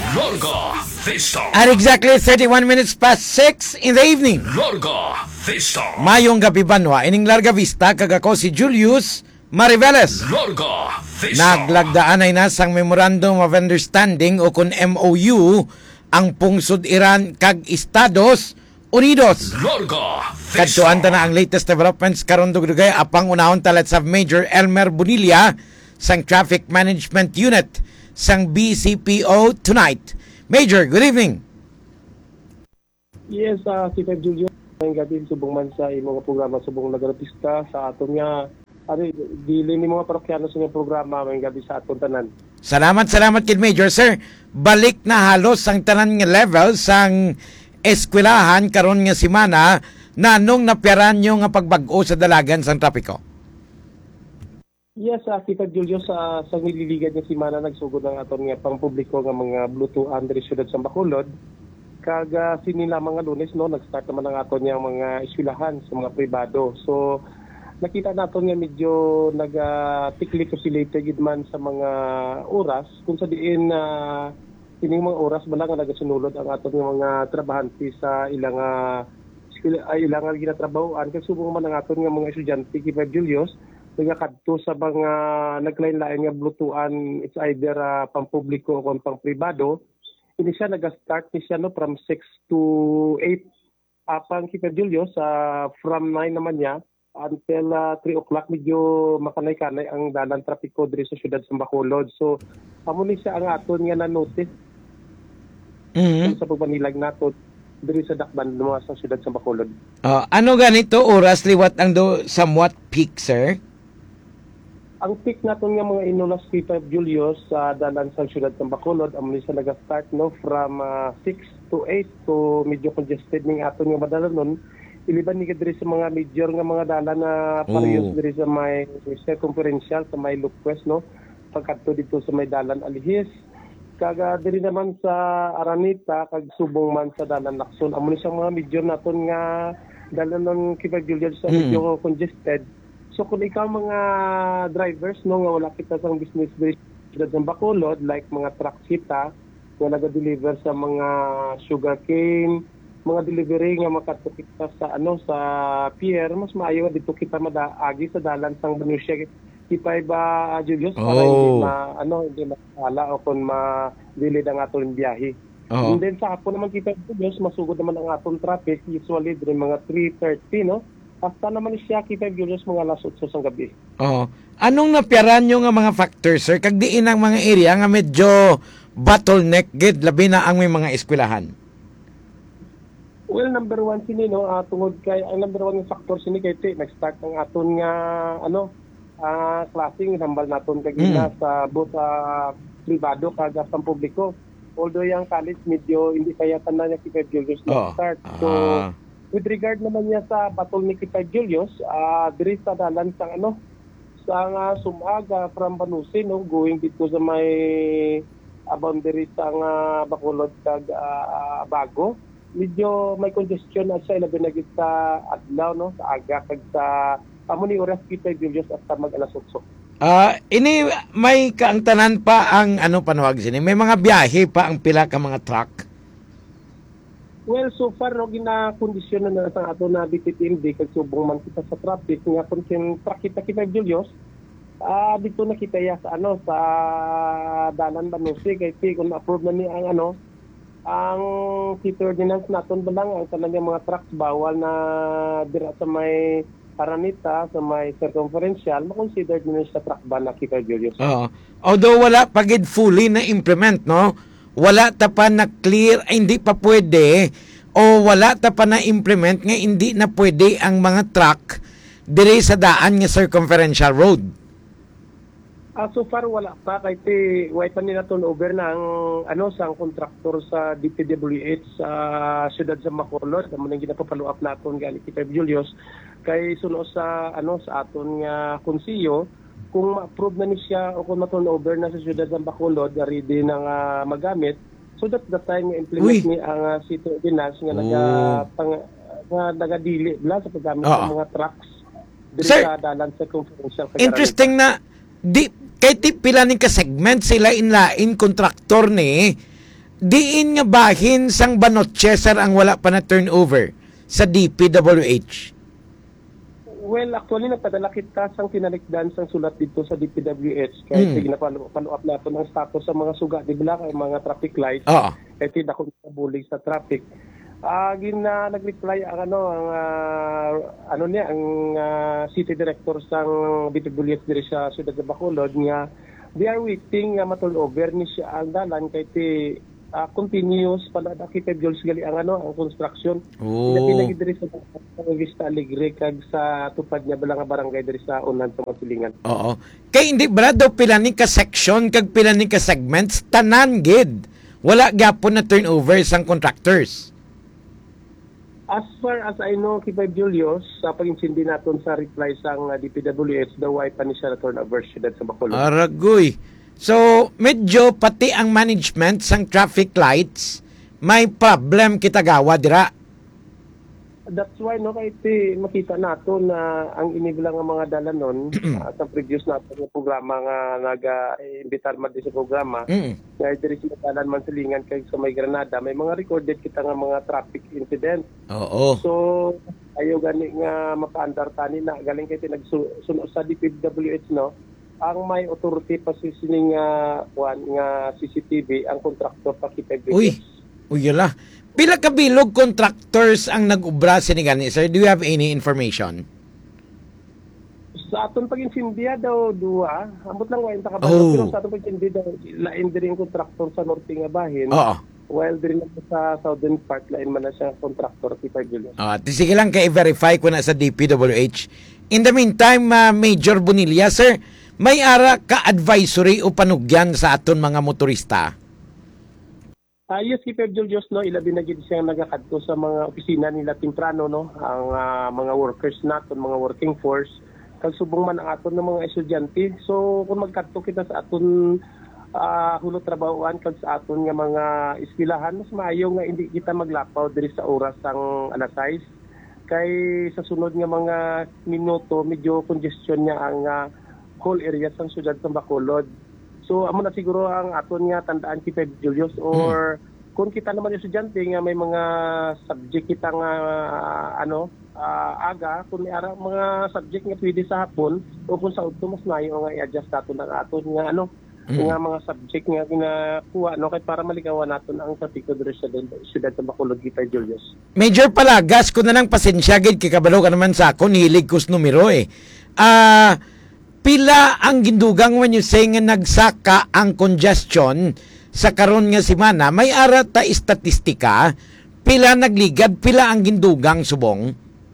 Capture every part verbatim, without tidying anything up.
Lorga Vista. At exactly thirty-one minutes past six in the evening. Lorga Vista. Mayong gabi banwa, ining Larga Vista, kagako si Julius Mariveles. Lorga Vista. Naglagdaan ay nasang Memorandum of Understanding o kun M O U ang pungsod Iran kag Estados Unidos. Lorga Vista. Kadtuan ta na ang latest developments karon dugdugay apang unahon talat sa Major Elmer Bonilla sang Traffic Management Unit sang B C P O tonight. Major, good evening. Yes, uh, si Feb Julio, ngayong gabi subong man sa imong programa subong nagarapista sa aton nga ari dili ni mga parokyano sa inyong programa ngayong gabi sa aton tanan. Salamat, salamat kid Major. Sir, balik na halos ang tanan nga level sang eskwelahan karon nga semana na nung napyaran nyo nga pagbag-o sa dalagan sang trapiko. Yes, uh, si Feb Julio, sa, sa nililigad nga semana nagsugod ng aton nga pangpubliko nga mga Bluetooth Andre Syudad sa Bacolod. Kaga sinila mga Lunes, no, nag-start naman ang aton nga mga eskwelahan sa mga pribado. So, nakita natin nga medyo nag-tikli uh, oscillated man sa mga oras kung sa diin na uh, ining mga oras ba lang nga nagasunulod ang aton nga mga trabahante sa ilang uh, ay ilang ginatrabahoan kasi subong man ang aton nga mga estudyante kay Feb Julius nagakadto sa mga naglain-lain nga bluetoohan, it's either uh, pampubliko o pang pribado. Ini siya nag-start ni siya no from six to eight apang kay Feb Julius uh, from nine naman niya until uh, three o'clock medyo makanay-kanay ang dalan trapiko diri sa siyudad sa Bacolod. So amo ni siya ang aton nga na-notice mm-hmm. sa pagbanilag nato diri sa dakban mga sa siyudad sa Bacolod. Uh, ano ganito oras liwat ang do somewhat peak, sir? Ang peak naton nga mga inunas kay Feb Julius sa uh, dalan sa siyudad sa Bacolod amo ni siya nag-start no from uh, six to eight so medyo congested ning aton nga madalan nun. Iliban ni diri sa mga major nga mga dalan na parehas diri sa may circumferential sa may Lupwes no pagkadto dito sa may dalan Alihis kaga diri naman sa Aranita kag subong man sa dalan Lacson amo ni siyang mga major naton nga dalan ng Feb Julius sa medyo mm. congested. So kung ikaw mga drivers no nga wala kita sang business diri sa Bacolod like mga truck kita nga naga-deliver sa mga sugarcane, mga delivery nga makadto kita sa ano sa pier mas maayo dito kita madaagi sa dalan sang Banusia kita ba uh, Julius oh. para hindi ma ano hindi masala o kung ma-delay ang aton biyahe. Oh. And then sa hapon naman kita Julius masugod naman ang aton traffic usually diri mga three thirty no. Hasta naman siya kita Julius mga alas otso sa gabi. Oo. Anong napyaran nyo nga mga factors, sir? Kag diin ang mga area nga medyo bottleneck gid labi na ang may mga eskwelahan. Well, number one sini no, uh, tungod kay ang number one nga factor sini kay ti nag-start ang aton nga ano, uh, klaseng hambal naton kag mm. sa both uh, pribado kag sa publiko. Although yung college medyo hindi kaya tanan niya si Feb Julius oh. start. So uh. with regard naman niya sa bottleneck kay Julius, uh, diri sa dalan sang ano, sa uh, Sumaga from Banusin no, going dito sa may uh, boundary sa uh, Bacolod kag uh, Bago. Medyo may congestion at siya ilabi na sa adlaw no, sa aga kag sa amo ni oras kita Julius hasta mag alas otso. Ah, uh, ini may kaangtanan pa ang ano panuwag sini. May mga biyahe pa ang pila ka mga truck. Well, so far, no, gina-kondisyon na sa ato na B T T M D kag subong man kita sa traffic nga kung kin truck kita kita Julius, ah uh, dito na kita ya sa ano sa dalan Banusi kay kung approve na ni ang ano ang city ordinance naton balang ang talagang mga trucks bawal na dira sa may Aranita sa may circumferential ma-consider din sa truck ban na kita Julius. Oo. Although wala pagid fully na implement no. Wala ta pa na clear ay hindi pa pwede o wala ta pa na implement nga hindi na pwede ang mga truck dire sa daan nga circumferential road. Uh, so far wala pa kay ti way pa nila turnover na ang ano sang kontraktor sa D P W H sa uh, siyudad sa Bacolod amo nang ginapapalo up naton gali kay Julius kay suno sa ano sa aton nga konsiyo kung ma-approve na ni siya o kung ma-turnover na sa siyudad ng Bacolod, ready na nga magamit, so that the time nga implement ni ang uh, city ordinance nga naga pang nga nagadili bla sa paggamit ng mga trucks diri sa dalan sa conferential. Interesting na di kay ti pila ning ka segment sila inlain kontraktor ni diin nga bahin sang banot sir ang wala pa na turnover sa D P W H? Well, actually, nagpadala kita sang tinalikdan sang sulat dito sa D P W H. Kaya Mm. mm. ginapalo up natin ang status sa mga suga, di ba kay mga traffic lights. Oo. Kaya tinakot sa bulig sa traffic. Ah, gina nag-reply ang ano ang ah, ano niya ang ah, city director sang D P W H diri sa Ciudad de Bacolod nga they are waiting nga matulover ni siya ang dalan kay ti ah, continuous pala kita Jules gali ang ano ang construction. Oh. Pinagi diri sa sa Vista Alegre kag sa tupad niya bala nga barangay diri sa unan sa Masilingan. Oo. Kay hindi bra daw pila ni ka section kag pila ni ka segments tanan gid. Wala gyapon na turnover sang contractors. As far as I know, Kipay Julius, sa pag-insindi natin sa reply sang uh, D P W H, daw ay pa ni siya return-over syudad sa Bacolod. Aragoy. So, medyo pati ang management sang traffic lights, may problem kita gawa dira. That's why, no, kahit eh, makita nato na ang inibilang ng mga dalanon uh, sa previous natin yung programa nga nag-imbitar man din sa programa, Mm. nga diri sa dalan man silingan kay sa may Granada, may mga recorded kita nga mga traffic incident. Oo. So, ayaw gani nga mapaandar tani na galing kay tinagsuno sa D P W H, no, ang may authority pa si sining nga kuan nga C C T V ang kontraktor pa kita. Uy. Uy, yala. Pila ka bilog contractors ang nag-ubra sinigani, sir? Do you have any information? Sa aton pag-insindiya daw duwa, ambot lang wain ta ka Oh. pero sa aton pag-insindi daw lain diri ang kontraktor sa norte nga bahin. Oo. While diri naman sa southern part lain man na siya kontraktor kita Julius. Ah, sige lang kay verify ko na sa D P W H. In the meantime, uh, Major Bonilla, sir, may ara ka advisory o panugyan sa aton mga motorista? Ah, yes, Kip Julius, no, ilabi na gid siya nagakadto sa mga opisina nila temprano, no, ang ah, mga workers naton, mga working force, kag subong man ang aton ng mga estudyante. So kung magkadto kita sa aton uh, hulot trabahoan kag sa aton nga mga eskwelahan, mas maayo nga hindi kita maglapaw diri sa oras sang alas sais. Kay sa sunod nga mga minuto medyo congestion niya ang uh, whole area sang syudad sa Bacolod. So amo na siguro ang aton nga tandaan kita Julius or hmm. kung kita naman yung estudyante nga may mga subject kita nga uh, ano uh, aga kung may ara mga subject nga pwede sa hapon o kung sa udto mas maayo nga i-adjust nato ang aton nga ano hmm. nga mga subject nga ginakuha no kay para maligawan naton ang trapiko diri sa syudad sa Bacolod kita Julius. Major Palagas, ko na lang pasensya gid kay kabalo ka naman sa ako nihilig kus numero eh. Ah, uh, pila ang gindugang when you say nga nagsaka ang congestion sa karon nga semana, may ara ta istatistika pila nagligad, pila ang gindugang subong?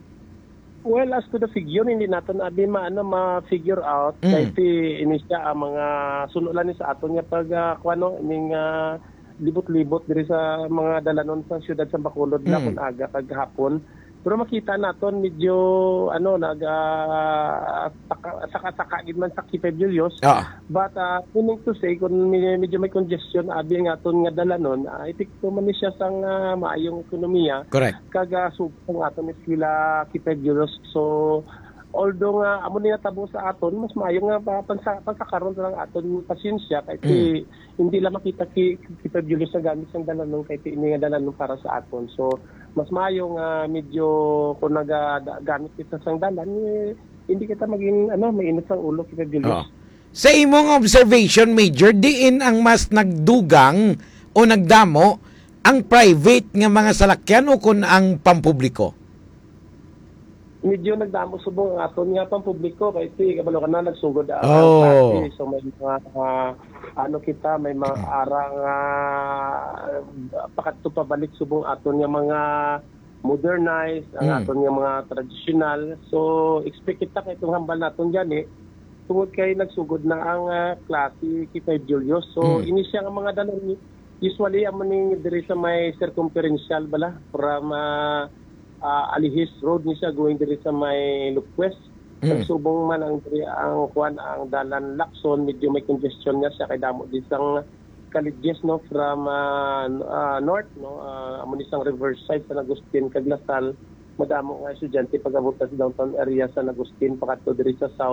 Well, as to the figure, hindi natin abi maano ma-figure out Mm. kahit ini siya ang mga sunulan ni sa aton nga pag uh, kuano ning uh, libot-libot diri sa mga dalanon sa syudad sa Bacolod na Mm. kun aga kag hapon. Pero makita naton medyo ano nag uh, saka-saka gid man sa Kipay Julius. Ah. But uh, meaning to say kung medyo may congestion abi nga aton nga dalanon, uh, epekto man ni siya sang uh, maayong ekonomiya. Correct. Kaga subong aton eskwela Kipay Julius. So although nga amo niya tabo sa aton, mas maayo nga pa pansa pagkakaroon lang aton pasensya kay mm. hindi lang makita ki Kipay Julius sa gamit sang dalanon kay ini nga dalanon para sa aton. So mas maayo nga medyo kung nagagamit kita sang dalan eh, hindi kita maging ano mainit sang ulo Kipay Julius. Oh. Sa imong observation, Major, diin ang mas nagdugang o nagdamo ang private nga mga salakyan o kun ang pampubliko? Medyo nagdamo subong ang aton nga pang publiko kay ti kabalo ka na nagsugod ang Oh. taxi. So may mga uh, ano kita may mga arang uh, pakadto pabalik subong aton nga mga modernized ang Mm. aton nga mga traditional. So expect kita kay itong hambal naton diyan eh tungod kay nagsugod na ang uh, klase Kipay Julius. So Mm. ini siya nga mga dalan usually amo ning diri sa may circumferential bala from uh, Uh, Alihis Road ni siya going diri sa may Lupwes. Mm. Subong man ang diri ang kuan ang dalan Lacson, medyo may congestion niya siya kay damo di sang Kaligjes no from uh, uh, north no uh, amo ni sang reverse side sa Agustin kag Lasal. Madamo nga estudyante pag-abot sa downtown area sa Agustin pakadto diri sa south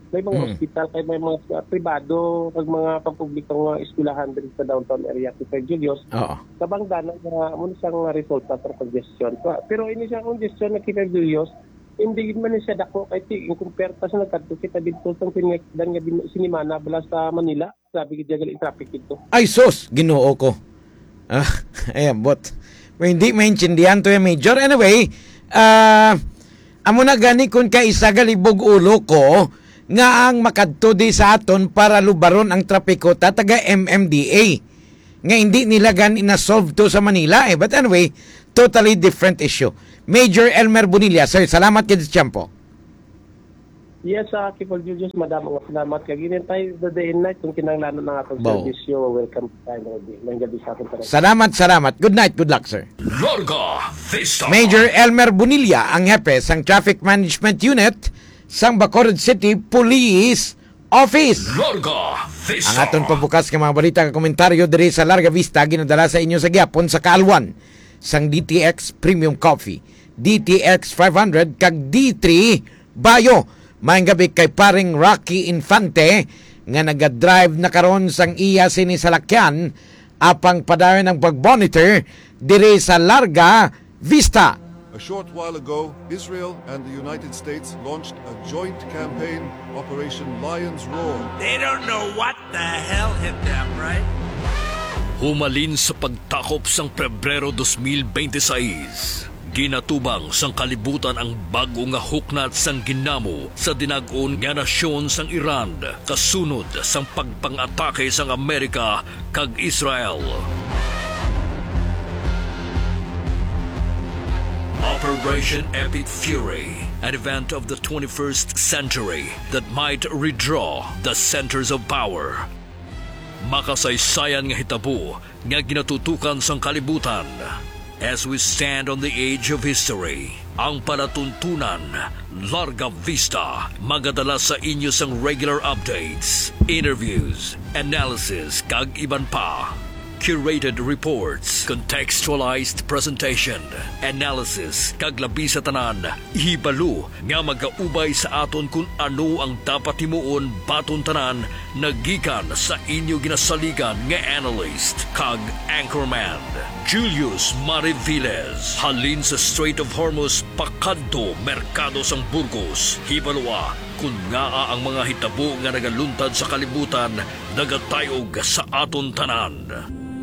may mga Mm. ospital, kay may mga uh, pribado, kag mga pampublikong uh, eskwelahan diri sa downtown area si Sir Julius. Oo. Kabangdan nga mo siyang resulta sa congestion. So, pero ini siyang congestion na Sir Julius, hindi man ni siya dako kay tig compare ta sa nagkadto kita dito sa pinagdan nga din sinimana bala sa Manila. Sabi gid jagal traffic dito. Ay sus, Ginoo ko. Ah, ayan, but may hindi maintindihan to yung major. Anyway, ah, amo na gani kung ka isa galibog ulo ko nga ang makadto di sa aton para lubaron ang trapiko tataga M M D A. Nga hindi nila gan ina-solve to sa Manila eh. But anyway, totally different issue. Major Elmer Bonilla, sir, salamat kay Tiempo. Yes, sa uh, Kipol Julius, madam, salamat kay ginin tayo the day and night kung kinahanglan ng atong Wow. service yo. Welcome tayo ng gabi sa aton para. Salamat, salamat. Good night, good luck, sir. Larga Vista. Major Elmer Bonilla, ang hepe sang Traffic Management Unit sang Bacolod City Police Office. Larga Ang Vista. aton pabukas nga mga balita ka komentaryo diri sa Larga Vista ginadala sa inyo sa gyapon sa Kaalwan sang D T X Premium Coffee, D T X five hundred kag D three Bayo. Maayong gabi kay paring Rocky Infante nga nagadrive na karon sang iya sini salakyan apang padayon ng pag-monitor diri sa Larga Vista. A short while ago, Israel and the United States launched a joint campaign, Operation Lion's Roar. They don't know what the hell hit them, right? Humalin sa pagtakop sang Pebrero twenty twenty-six. Ginatubang sang kalibutan ang bago nga huknat sang ginamo sa dinag-on nga nasyon sang Iran kasunod sang pagpang-atake sang Amerika kag Israel. Operation Epic Fury, an event of the twenty-first century that might redraw the centers of power. Makasaysayan nga hitabo nga ginatutukan sang kalibutan. As we stand on the edge of history, ang palatuntunan, Larga Vista, magadala sa inyo sang regular updates, interviews, analysis, kag iban pa. Curated reports, contextualized presentation, analysis, kag labi sa tanan, hibalo nga magaubay sa aton kung ano ang dapat himuon baton tanan nagikan sa inyo ginasaligan nga analyst kag anchorman Julius Mariviles. Halin sa Strait of Hormuz pakadto merkado sang Burgos. Hibaloa kung nga ang mga hitabo nga nagaluntad sa kalibutan nagatayog sa aton tanan.